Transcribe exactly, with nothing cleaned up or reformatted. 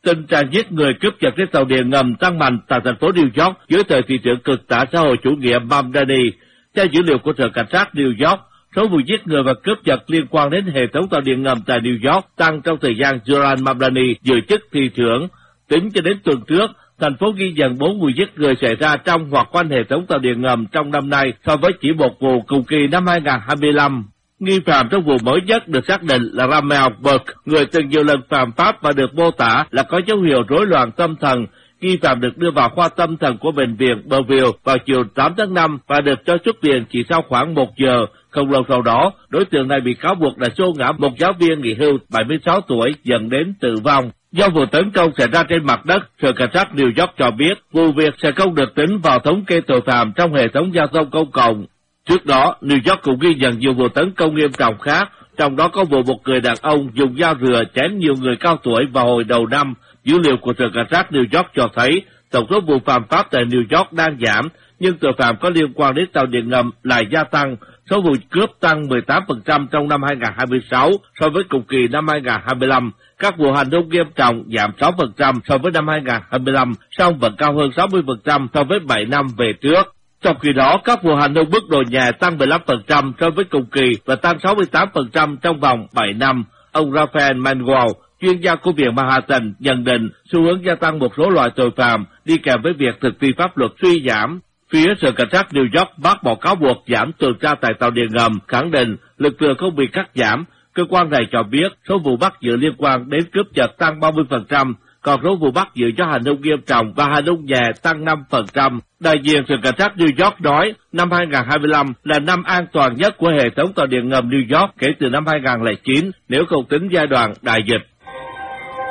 Tình trạng giết người cướp giật trên tàu điện ngầm tăng mạnh tại thành phố New York dưới thời thị trưởng cực tả xã hội chủ nghĩa Mamdani. Theo dữ liệu của Sở Cảnh sát New York, số vụ giết người và cướp giật liên quan đến hệ thống tàu điện ngầm tại New York tăng trong thời gian Zoran Mamdani giữ chức thị trưởng. Tính cho đến tuần trước, thành phố ghi nhận bốn vụ giết người xảy ra trong hoặc quanh hệ thống tàu điện ngầm trong năm nay so với chỉ một vụ cùng kỳ năm hai nghìn không trăm hai mươi lăm. Nghi phạm trong vụ mới nhất được xác định là Ramel Burke, người từng nhiều lần phạm pháp và được mô tả là có dấu hiệu rối loạn tâm thần. Nghi phạm được đưa vào khoa tâm thần của bệnh viện Bellevue vào chiều tám tháng năm và được cho xuất viện chỉ sau khoảng một giờ. Không lâu sau đó, đối tượng này bị cáo buộc đã xô ngã một giáo viên nghỉ hưu bảy mươi sáu tuổi dẫn đến tử vong. Do vụ tấn công xảy ra trên mặt đất, Sở Cảnh sát New York cho biết vụ việc sẽ không được tính vào thống kê tội phạm trong hệ thống giao thông công cộng. Trước đó, New York cũng ghi nhận nhiều vụ tấn công nghiêm trọng khác, trong đó có vụ một người đàn ông dùng dao rửa chém nhiều người cao tuổi vào hồi đầu năm. Dữ liệu của Sở Cảnh sát New York cho thấy tổng số vụ phạm pháp tại New York đang giảm, nhưng tội phạm có liên quan đến tàu điện ngầm lại gia tăng. Số vụ cướp tăng mười tám phần trăm trong năm hai nghìn không trăm hai mươi sáu so với cùng kỳ năm hai nghìn không trăm hai mươi lăm. Các vụ hành hung nghiêm trọng giảm sáu phần trăm so với năm hai nghìn không trăm hai mươi lăm, song vẫn cao hơn sáu mươi phần trăm so với bảy năm về trước. Trong khi đó, các vụ hành hung mức độ nhẹ tăng mười lăm phần trăm so với cùng kỳ và tăng sáu mươi tám phần trăm trong vòng bảy năm. Ông Raphael Manuel, chuyên gia của Viện Manhattan, nhận định xu hướng gia tăng một số loại tội phạm đi kèm với việc thực thi pháp luật suy giảm. Phía Sở Cảnh sát New York bác bỏ cáo buộc giảm tuần tra tại tàu điện ngầm, khẳng định lực lượng không bị cắt giảm. Cơ quan này cho biết số vụ bắt giữ liên quan đến cướp giật tăng ba mươi phần trăm, còn số vụ bắt giữ do hành hung nghiêm trọng và hành hung nhẹ tăng năm phần trăm. Đại diện Sở Cảnh sát New York nói năm hai nghìn không trăm hai mươi lăm là năm an toàn nhất của hệ thống tàu điện ngầm New York kể từ năm hai nghìn không trăm lẻ chín, nếu không tính giai đoạn đại dịch.